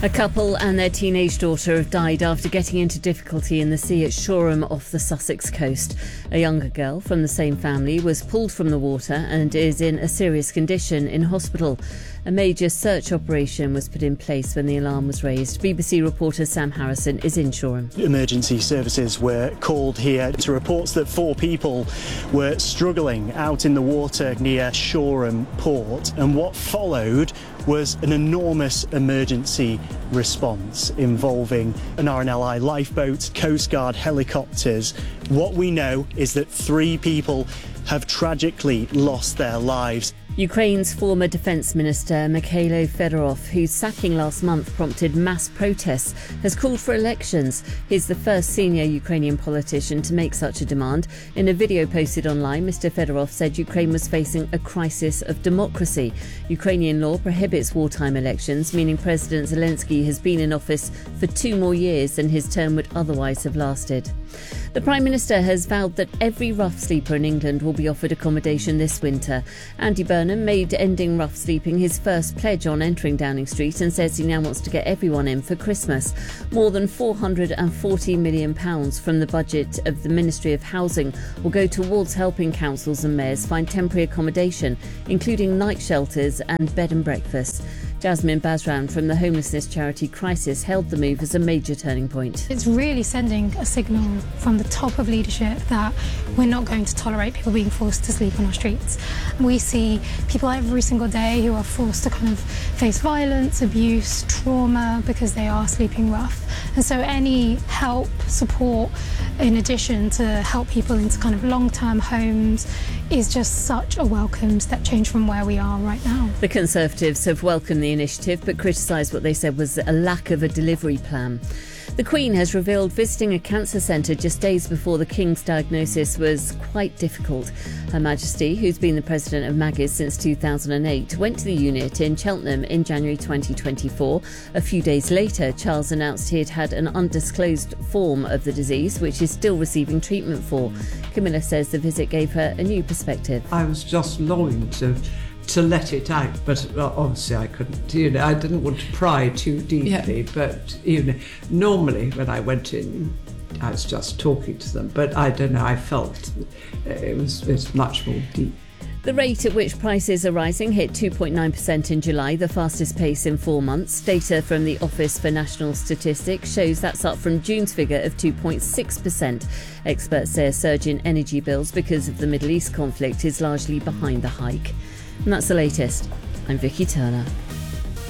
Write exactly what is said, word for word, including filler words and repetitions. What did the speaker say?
A couple and their teenage daughter have died after getting into difficulty in the sea at Shoreham off the Sussex coast. A younger girl from the same family was pulled from the water and is in a serious condition in hospital. A major search operation was put in place when the alarm was raised. B B C reporter Sam Harrison is in Shoreham. Emergency services were called here to reports that four people were struggling out in the water near Shoreham port, and what followed was an enormous emergency response involving an R N L I lifeboat, Coast Guard helicopters. What we know is that three people have tragically lost their lives. Ukraine's former defence minister Mikhailo Fedorov, whose sacking last month prompted mass protests, has called for elections. He's the first senior Ukrainian politician to make such a demand. In a video posted online, Mister Fedorov said Ukraine was facing a crisis of democracy. Ukrainian law prohibits wartime elections, meaning President Zelensky has been in office for two more years than his term would otherwise have lasted. The Prime Minister has vowed that every rough sleeper in England will be offered accommodation this winter. Andy Burnham made ending rough sleeping his first pledge on entering Downing Street and says he now wants to get everyone in for Christmas. More than four hundred forty million pounds from the budget of the Ministry of Housing will go towards helping councils and mayors find temporary accommodation, including night shelters and bed and breakfast. Jasmine Bazran from the homelessness charity Crisis hailed the move as a major turning point. It's really sending a signal from the top of leadership that we're not going to tolerate people being forced to sleep on our streets. We see people every single day who are forced to kind of face violence, abuse, trauma because they are sleeping rough. And so any help, support, in addition to help people into kind of long-term homes, is just such a welcome step change from where we are right now. The Conservatives have welcomed the initiative but criticised what they said was a lack of a delivery plan. The Queen has revealed visiting a cancer centre just days before the King's diagnosis was quite difficult. Her Majesty, who's been the president of Maggies since two thousand eight, went to the unit in Cheltenham in January twenty twenty-four. A few days later, Charles announced he had had an undisclosed form of the disease, which he's still receiving treatment for. Camilla says the visit gave her a new perspective. I was just longing to to let it out, but obviously I couldn't, you know, I didn't want to pry too deeply, yeah. But, you know, normally when I went in, I was just talking to them, but I don't know, I felt it was, it was much more deep. The rate at which prices are rising hit two point nine percent in July, the fastest pace in four months. Data from the Office for National Statistics shows that's up from June's figure of two point six percent. Experts say a surge in energy bills because of the Middle East conflict is largely behind the hike. And that's the latest. I'm Vicky Turner.